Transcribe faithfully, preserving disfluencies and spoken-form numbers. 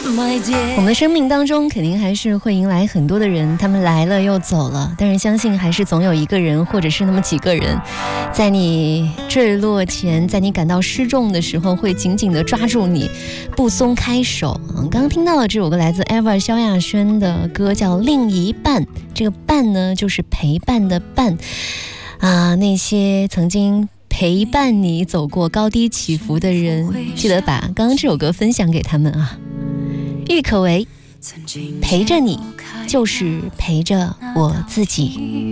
我们的生命当中肯定还是会迎来很多的人，他们来了又走了，但是相信还是总有一个人或者是那么几个人，在你坠落前，在你感到失重的时候，会紧紧地抓住你，不松开手。嗯，刚刚听到了这首歌来自 Ever 萧亚轩的歌，叫《另一半》。这个伴呢，就是陪伴的伴啊，那些曾经陪伴你走过高低起伏的人，记得把刚刚这首歌分享给他们啊。郁可唯，陪着你就是陪着我自己。